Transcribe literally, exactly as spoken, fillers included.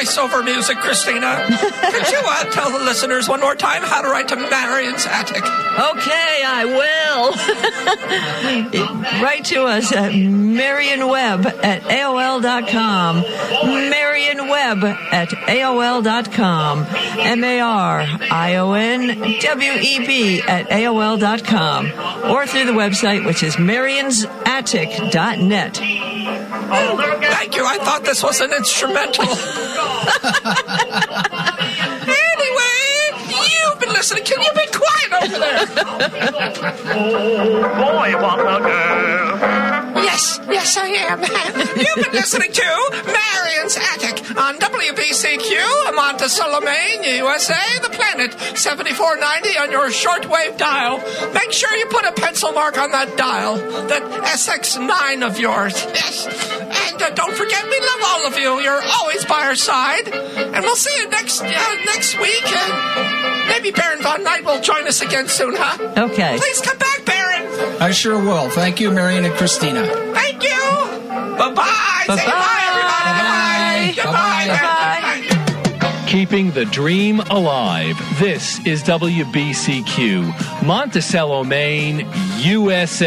voiceover music, Christina. Could you uh, tell the listeners one more time how to write to Marion's Attic? Okay, I will. Write to us at Marion Webb at A O L dot com. Marion Webb at A O L dot com. M A R I O N W E B at A O L dot com. Or through the website, which is marions attic dot net. Thank you. I thought this was an instrumental. Anyway, you've been listening. Can you be quiet over there? Oh, boy, what a girl. Yes, yes, I am. You've been listening to Marion's Attic on W B C Q, Montesolomane, U S A, the planet, seventy-four ninety on your shortwave dial. Make sure you put a pencil mark on that dial, that S X nine of yours. Yes. And uh, don't forget, we love all of you. You're always by our side. And we'll see you next uh, next week. And maybe Baron Von Knight will join us again soon, huh? Okay. Please come back, Baron. I sure will. Thank you, Marion and Christina. Thank you. Bye-bye. Bye-bye. Say goodbye, everybody. Bye-bye. Goodbye. Bye-bye. Keeping the dream alive. This is W B C Q, Monticello, Maine, U S A.